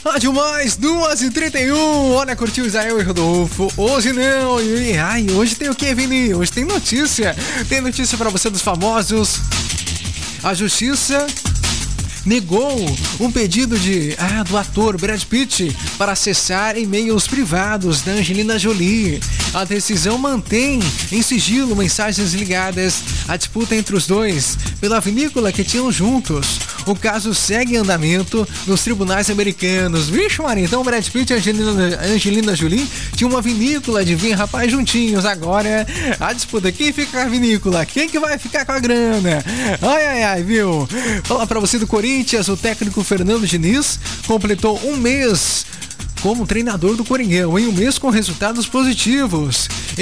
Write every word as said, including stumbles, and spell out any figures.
Ah, demais, duas e trinta e um. Olha, curtiu Israel e Rodolfo. Hoje não. E, ai, hoje tem o que, Vini? Hoje tem notícia. Tem notícia pra você dos famosos. A justiça negou um pedido de, ah, do ator Brad Pitt para acessar e-mails privados da Angelina Jolie. A decisão mantém em sigilo mensagens ligadas à disputa entre os dois pela vinícola que tinham juntos. O caso segue em andamento nos tribunais americanos. Vixe, Maria, então Brad Pitt e Angelina, Angelina Jolie tinham uma vinícola de vinho, rapaz, juntinhos. Agora a disputa, quem fica com a vinícola? Quem que vai ficar com a grana? Ai, ai, ai, viu? Falar pra você do Corinthians, o técnico Fernando Diniz completou um mês como treinador do Coringão, em um mês com resultados positivos.